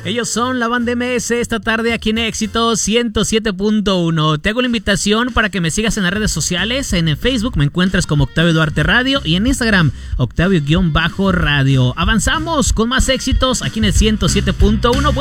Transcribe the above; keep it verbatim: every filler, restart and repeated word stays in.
Ellos son la banda M S esta tarde aquí en Éxito ciento siete punto uno. Te hago la invitación para que me sigas en las redes sociales. En Facebook me encuentras como Octavio Duarte Radio y en Instagram Octavio-Radio. Avanzamos con más éxitos aquí en el ciento siete punto uno.